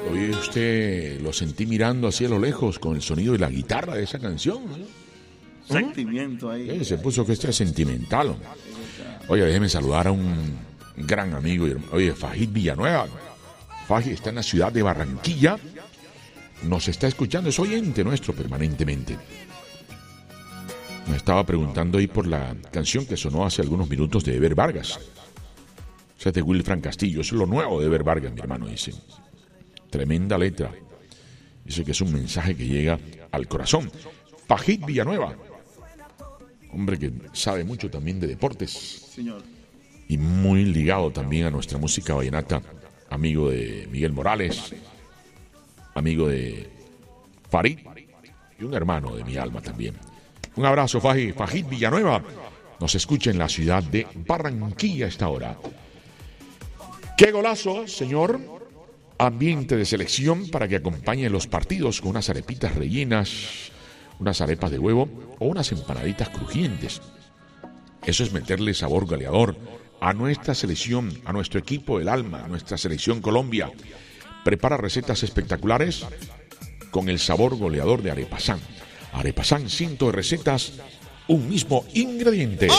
Oye, usted lo sentí mirando así a lo lejos con el sonido de la guitarra de esa canción, ¿no? Sentimiento ahí. Se puso que este es sentimental. Oye, déjeme saludar a un gran amigo. Oye, Fajid Villanueva. Fajid está en la ciudad de Barranquilla. Nos está escuchando, es oyente nuestro permanentemente. Me estaba preguntando ahí por la canción que sonó hace algunos minutos de Eber Vargas. O sea, de Wilfran Castillo. Eso es lo nuevo de Eber Vargas, mi hermano, dice. Tremenda letra. Dice que es un mensaje que llega al corazón. Fajid Villanueva. Hombre que sabe mucho también de deportes. Señor. Y muy ligado también a nuestra música vallenata. Amigo de Miguel Morales. Amigo de Farid. Y un hermano de mi alma también. Un abrazo, Fajid Villanueva. Nos escucha en la ciudad de Barranquilla a esta hora. ¡Qué golazo, señor! Ambiente de selección para que acompañe los partidos con unas arepitas rellenas, unas arepas de huevo o unas empanaditas crujientes. Eso es meterle sabor goleador a nuestra selección, a nuestro equipo del alma, a nuestra selección Colombia. Prepara recetas espectaculares con el sabor goleador de Arepasán. Arepasán, cientos de recetas, un mismo ingrediente.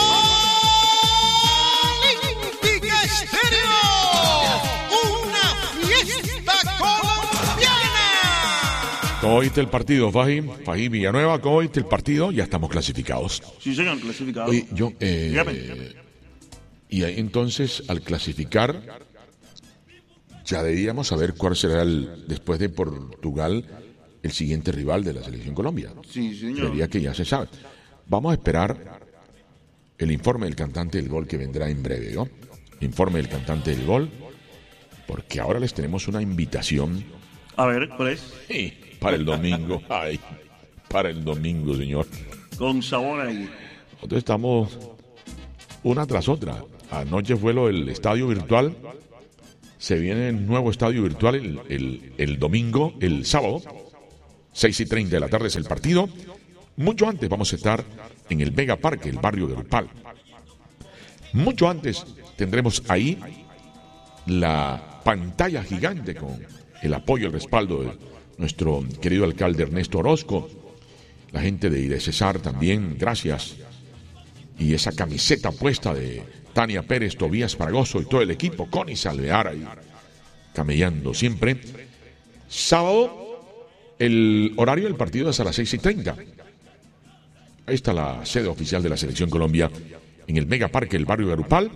Olímpica Estéreo, una fiesta colombiana. ¿Cómo oíste el partido, Fajid Villanueva? ¿Cómo oíste el partido? Ya estamos clasificados. Sí, señor, clasificado. Oye, Dígame. Y ahí, entonces, al clasificar, ya debíamos saber cuál será después de Portugal, el siguiente rival de la selección Colombia. Sí, señor. Creería que ya se sabe. Vamos a esperar el informe del cantante del gol que vendrá en breve, ¿no? Informe del cantante del gol, porque ahora les tenemos una invitación. A ver, ¿cuál es? Sí, para el domingo. Ay, para el domingo, señor. Con sabor ahí. Nosotros estamos una tras otra. Anoche fue lo del estadio virtual. Se viene el nuevo estadio virtual el domingo, el sábado. 6:30 de la tarde es el partido. Mucho antes vamos a estar en el Vega Parque, el barrio de Rupal. Mucho antes tendremos ahí la pantalla gigante con el apoyo y el respaldo de nuestro querido alcalde Ernesto Orozco, la gente de Cesar también, gracias. Y esa camiseta puesta de Tania Pérez, Tobías Fragoso y todo el equipo, Connie Salvear ahí, camellando siempre. Sábado, el horario del partido es a las 6:30. Ahí está la sede oficial de la Selección Colombia, en el Mega Parque, el barrio de Arupal.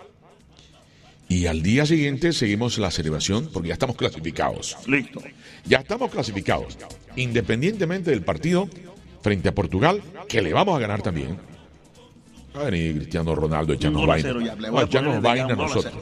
Y al día siguiente seguimos la celebración porque ya estamos clasificados. Listo. Ya estamos clasificados. Independientemente del partido frente a Portugal, que le vamos a ganar también. Va a venir Cristiano Ronaldo echarnos vaina. Echarnos vaina a nosotros.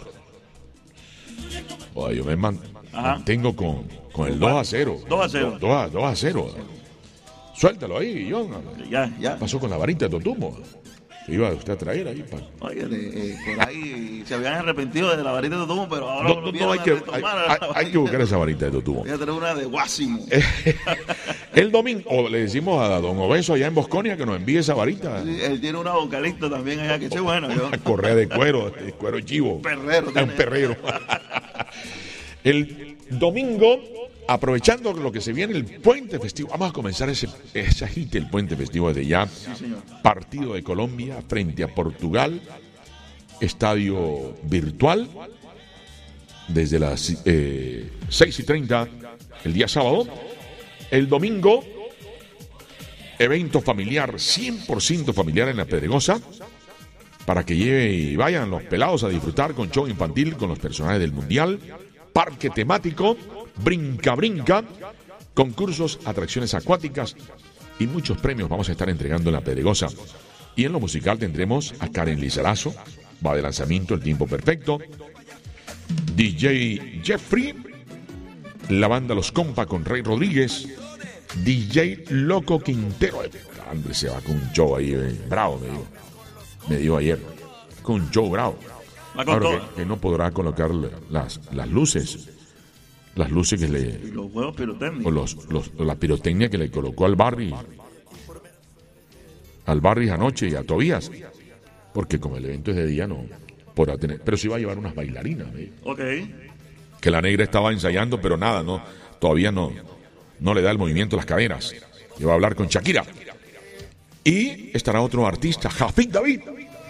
Oye, yo me mantengo con el 2-0. 2-0. 2-0. Suéltalo ahí, John. Ya. ¿Qué pasó con la varita de Totumo? ¿Qué iba usted a traer ahí? Oye, por ahí se habían arrepentido de la varita de Totumo, pero ahora hay que buscar esa varita de Totumo. Voy a traer una de Guásimo. El domingo, le decimos a don Obeso allá en Bosconia que nos envíe esa varita. Sí, él tiene una vocalista también allá, que es bueno. Una correa de cuero chivo. Perrero. Un perrero. El domingo, aprovechando lo que se viene el puente festivo, vamos a comenzar ese agite, el puente festivo desde ya. Sí, señor. Partido de Colombia frente a Portugal, estadio virtual, desde las 6:30 el día sábado. El domingo, evento familiar, 100% familiar en La Pedregosa, para que lleve y vayan los pelados a disfrutar con show infantil con los personajes del Mundial, parque temático, brinca, concursos, atracciones acuáticas y muchos premios vamos a estar entregando en La Pedregosa. Y en lo musical tendremos a Karen Lizarazo, va de lanzamiento El Tiempo Perfecto, DJ Jeffrey, la banda Los Compa con Rey Rodríguez, DJ Loco Quintero. Hombre, se va con un show ahí bravo, me dijo ayer, con un show bravo. Claro que no podrá colocar las luces que le... Y los juegos pirotécnicos. O la pirotecnia que le colocó al Barry anoche y a Tobías. Porque como el evento es de día, no podrá tener... Pero sí va a llevar unas bailarinas. Ok. que la negra estaba ensayando, pero nada, todavía no le da el movimiento a las caderas. Y va a hablar con Shakira. Y estará otro artista, Jafid David.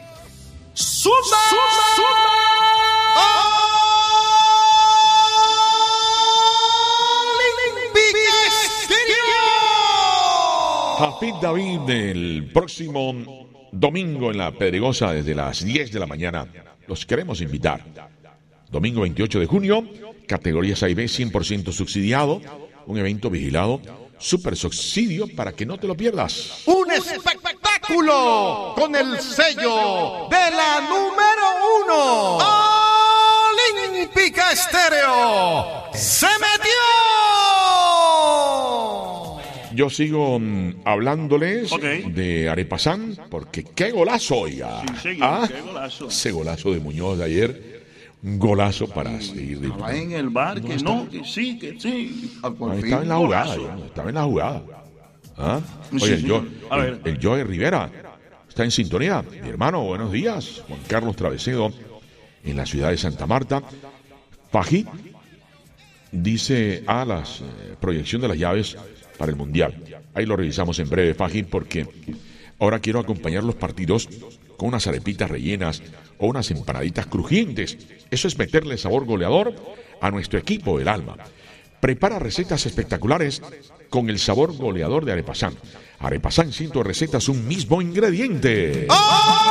Jafid David el próximo domingo en La Pedregosa desde las 10 de la mañana. Los queremos invitar. Domingo 28 de junio, categorías A y B 100% subsidiado, un evento vigilado, super subsidio para que no te lo pierdas. Un espectáculo con el sello de la número 1. Olímpica Estéreo se metió. Yo sigo hablándoles de Arepasán, porque qué golazo, oiga. Sí, qué golazo. Ese golazo de Muñoz de ayer. Un golazo para seguir disfrutando. Estaba en el bar, que no, que sí. Estaba en la jugada, estaba en la jugada. Oye, Sí, el Joey Rivera está en sintonía. Mi hermano, buenos días. Juan Carlos Travesedo, en la ciudad de Santa Marta. Faji dice a las proyección de las llaves para el Mundial. Ahí lo revisamos en breve, Faji, porque ahora quiero acompañar los partidos con unas arepitas rellenas o unas empanaditas crujientes. Eso es meterle sabor goleador a nuestro equipo del alma. Prepara recetas espectaculares con el sabor goleador de Arepasán. Arepasán, 100 recetas, un mismo ingrediente.